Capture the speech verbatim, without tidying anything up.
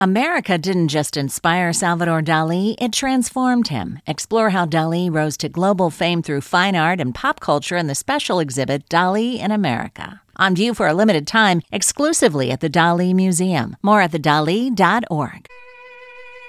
America didn't just inspire Salvador Dali, it transformed him. Explore how Dali rose to global fame through fine art and pop culture in the special exhibit Dali in America. On view for a limited time, exclusively at the Dali Museum. More at the dali dot org.